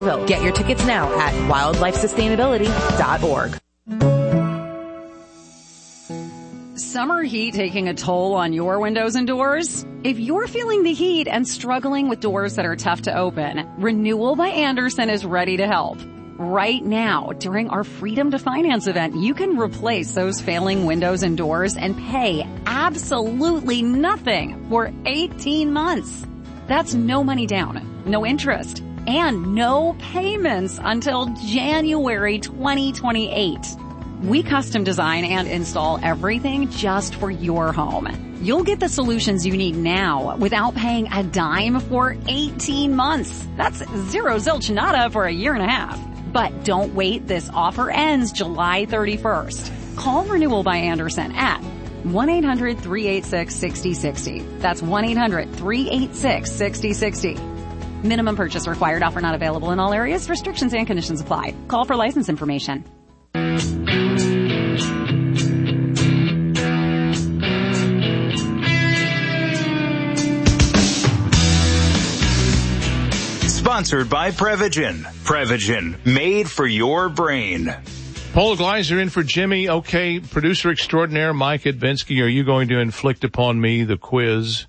Get your tickets now at wildlifesustainability.org. Summer heat taking a toll on your windows and doors? If you're feeling the heat and struggling with doors that are tough to open, Renewal by Andersen is ready to help. Right now, during our Freedom to Finance event, you can replace those failing windows and doors and pay absolutely nothing for 18 months. That's no money down, no interest, and no payments until January 2028. We custom design and install everything just for your home. You'll get the solutions you need now without paying a dime for 18 months. That's zero zilch nada for a year and a half. But don't wait, this offer ends July 31st. Call Renewal by Andersen at 1-800-386-6060. That's 1-800-386-6060. Minimum purchase required. Offer not available in all areas. Restrictions and conditions apply. Call for license information. Sponsored by Prevagen. Prevagen, made for your brain. Paul Gleiser in for Jimmy. Okay, producer extraordinaire Mike Advinsky, are you going to inflict upon me the quiz?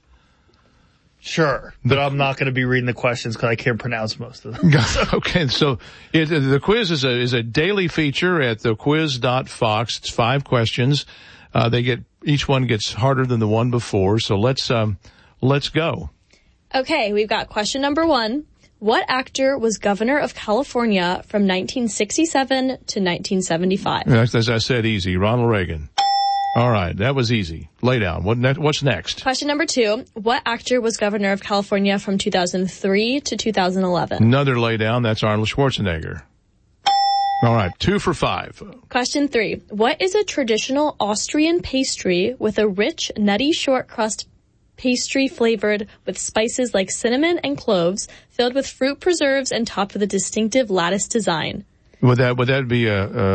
Sure, but I'm not going to be reading the questions because I can't pronounce most of them. Okay, so the quiz is a daily feature at thequiz.fox. It's 5 questions. Each one gets harder than the one before. So let's go. Okay, we've got question number 1. What actor was governor of California from 1967 to 1975? As I said, easy. Ronald Reagan. All right, that was easy. Lay down. What's next? Question number 2. What actor was governor of California from 2003 to 2011? Another lay down. That's Arnold Schwarzenegger. All right, 2 for 5. Question 3. What is a traditional Austrian pastry with a rich, nutty short crust pastry flavored with spices like cinnamon and cloves, filled with fruit preserves and topped with a distinctive lattice design? Would that be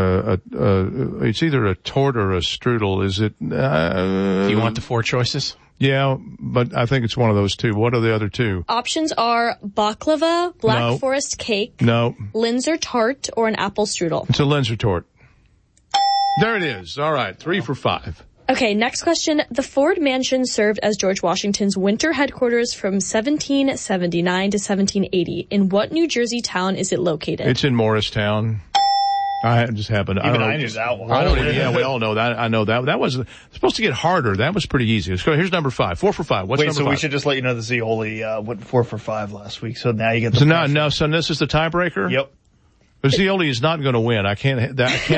it's either a tort or a strudel? Is it? Do you want the 4 choices? Yeah, but I think it's one of those 2. What are the other 2? Options are baklava, black forest cake, Linzer tart, or an apple strudel. It's a Linzer tart. There it is. All right, 3 for 5. Okay, next question. The Ford Mansion served as George Washington's winter headquarters from 1779 to 1780. In what New Jersey town is it located? It's in Morristown. I just happened. I knew that one. Yeah, we all know that. I know that. That was supposed to get harder. That was pretty easy. Let's go. Here's number 5. 4 for 5. What's number 5? So we should just let you know the Zioli went 4 for 5 last week. So now you get the. So this is the tiebreaker? Yep. But Zioli is not going to win. I cannot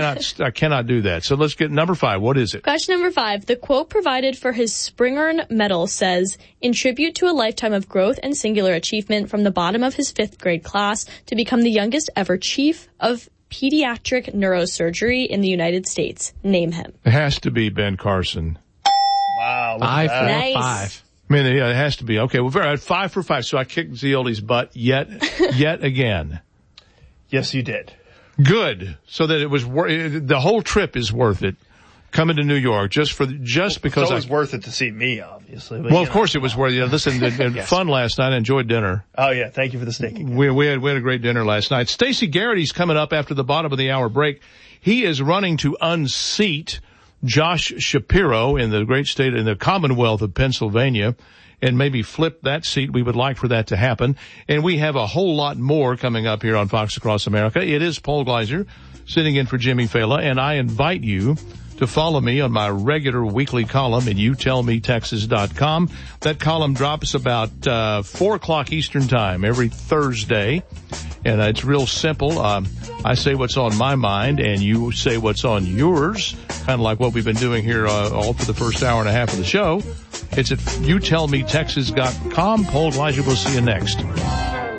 do that. So let's get number 5. What is it? Question number 5. The quote provided for his Springern Medal says, in tribute to a lifetime of growth and singular achievement from the bottom of his 5th grade class to become the youngest ever chief of pediatric neurosurgery in the United States. Name him. It has to be Ben Carson. Wow. 5 for 5. I mean, yeah, it has to be. Okay, well, 5 for 5. So I kicked Zioli's butt yet again. Yes, you did. Good. So that it was the whole trip is worth it. Coming to New York because it was worth it to see me, obviously. But, of course it was worth it. Listen, yes. Fun last night. I enjoyed dinner. Oh yeah, thank you for the steak again. We had a great dinner last night. Stacey Garrity's coming up after the bottom of the hour break. He is running to unseat Josh Shapiro in the Commonwealth of Pennsylvania, and maybe flip that seat. We would like for that to happen. And we have a whole lot more coming up here on Fox Across America. It is Paul Gleiser sitting in for Jimmy Fela, and I invite you to follow me on my regular weekly column at youtellmetexas.com. That column drops about 4 o'clock Eastern time every Thursday, and it's real simple. I say what's on my mind, and you say what's on yours, kind of like what we've been doing here all for the first hour and a half of the show. It's at youtellmetexas.com. Paul Gleiser will see you next.